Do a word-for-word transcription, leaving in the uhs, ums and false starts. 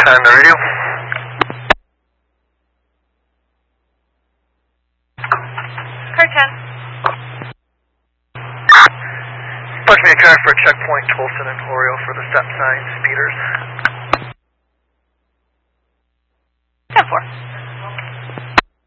on the radio. Car ten. Punch me a car for checkpoint Tolson and Oriole for the stop sign speeders. ten four.